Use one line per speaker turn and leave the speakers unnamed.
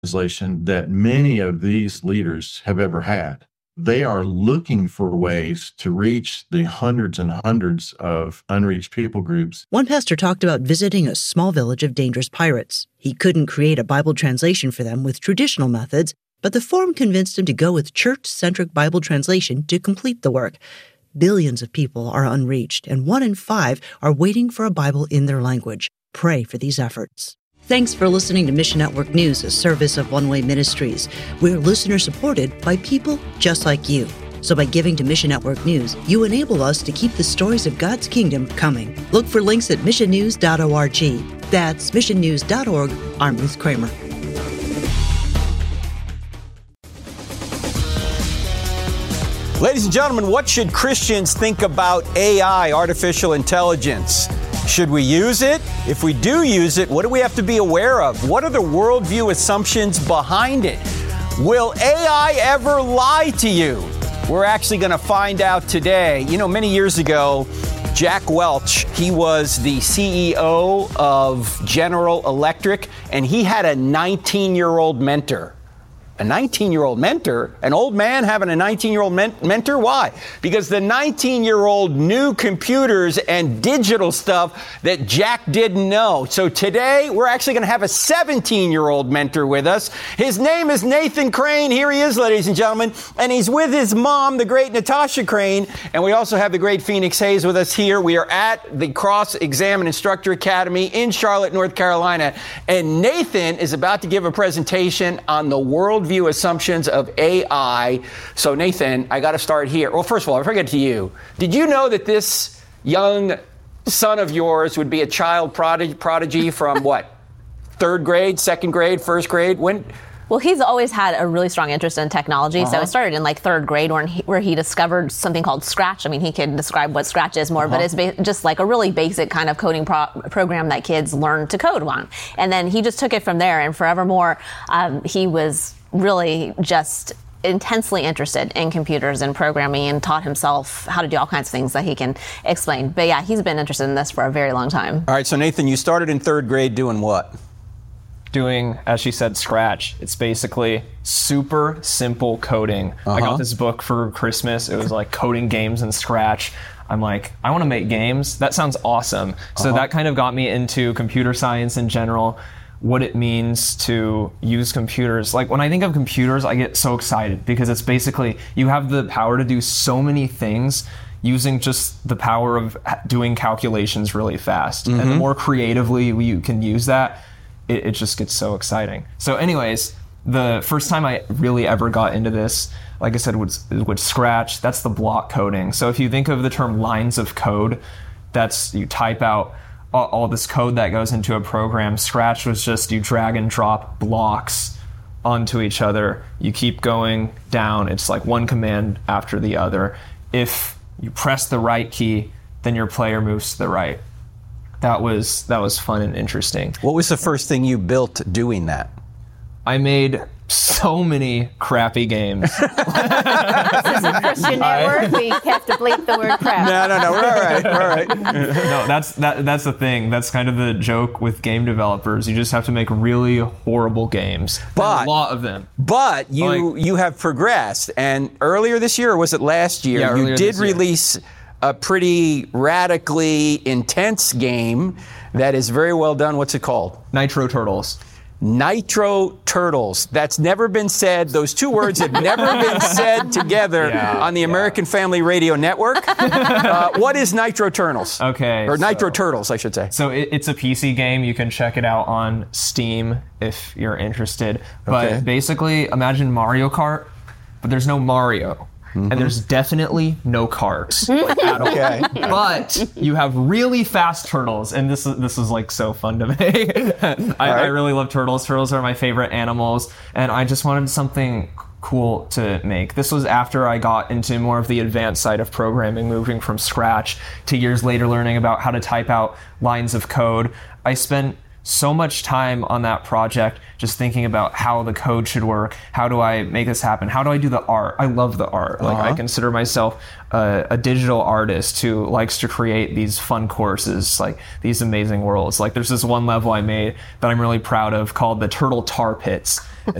translation that many of these leaders have ever had. They are looking for ways to reach the hundreds and hundreds of unreached people groups.
One pastor talked about visiting a small village of dangerous pirates. He couldn't create a Bible translation for them with traditional methods, but the forum convinced him to go with church-centric Bible translation to complete the work. Billions of people are unreached, and 1 in 5 are waiting for a Bible in their language. Pray for these efforts. Thanks for listening to Mission Network News, a service of One Way Ministries. We're listener-supported by people just like you. So by giving to Mission Network News, you enable us to keep the stories of God's kingdom coming. Look for links at missionnews.org. That's missionnews.org. I'm Ruth Kramer.
Ladies and gentlemen, what should Christians think about AI, artificial intelligence? Should we use it? If we do use it, what do we have to be aware of? What are the worldview assumptions behind it? Will AI ever lie to you? We're actually going to find out today. You know, many years ago, Jack Welch, he was the CEO of General Electric, and he had a 19-year-old mentor. A 19-year-old mentor? An old man having a 19-year-old mentor? Why? Because the 19-year-old knew computers and digital stuff that Jack didn't know. So today, we're actually going to have a 17-year-old mentor with us. His name is Nathan Crane. Here he is, ladies and gentlemen. And he's with his mom, the great Natasha Crane. And we also have the great Phoenix Hayes with us here. We are at the Cross Examine Instructor Academy in Charlotte, North Carolina. And Nathan is about to give a presentation on the worldview assumptions of AI. So Nathan, I got to start here. Well, first of all, I forget to you. Did you know that this young son of yours would be a child prodigy from what? 3rd grade, 2nd grade, 1st grade? When?
Well, he's always had a really strong interest in technology. So it started in like 3rd grade where he discovered something called Scratch. I mean, he can describe what Scratch is more, but it's just like a really basic kind of coding program that kids learn to code on. And then he just took it from there, and forevermore, he was really just intensely interested in computers and programming and taught himself how to do all kinds of things that he can explain. But yeah, he's been interested in this for a very long time.
All right, so Nathan, you started in 3rd grade doing what?
Doing, as she said, Scratch. It's basically super simple coding. I got this book for Christmas. It was like coding games in Scratch. I'm like, I want to make games. That sounds awesome. So that kind of got me into computer science in general, what it means to use computers. Like when I think of computers, I get so excited because it's basically, you have the power to do so many things using just the power of doing calculations really fast. And the more creatively you can use that, it just gets so exciting. So anyways, the first time I really ever got into this, like I said, with Scratch, that's the block coding. So if you think of the term lines of code, that's you type out all this code that goes into a program. Scratch was just you drag and drop blocks onto each other. You keep going down. It's like one command after the other. If you press the right key, then your player moves to the right. That was fun and interesting.
What was the first thing you built doing that?
I made so many crappy games.
This is a Christian network. We have to bleep the word crap.
No. We're all right.
No, that's the thing. That's kind of the joke with game developers. You just have to make really horrible games.
But
a lot of them.
But you have progressed. And earlier this year, or was it last year, you did release a pretty radically intense game that is very well done. What's it called?
Nitro Turtles.
Nitro Turtles. That's never been said. Those two words have never been said together on the American Family Radio Network. What is Nitro Turtles?
Okay.
Or Nitro Turtles, I should say.
So it's a PC game. You can check it out on Steam if you're interested. But basically, imagine Mario Kart, but there's no Mario. And there's definitely no cars at all. But you have really fast turtles, and this is like so fun to make. I really love turtles. Turtles are my favorite animals, and I just wanted something cool to make. This was after I got into more of the advanced side of programming, moving from Scratch to years later learning about how to type out lines of code. I spent so much time on that project just thinking about how the code should work. How do I make this happen? How do I do the art? I love the art. Like I consider myself a digital artist who likes to create these fun courses, like these amazing worlds. Like there's this one level I made that I'm really proud of called the Turtle Tar Pits.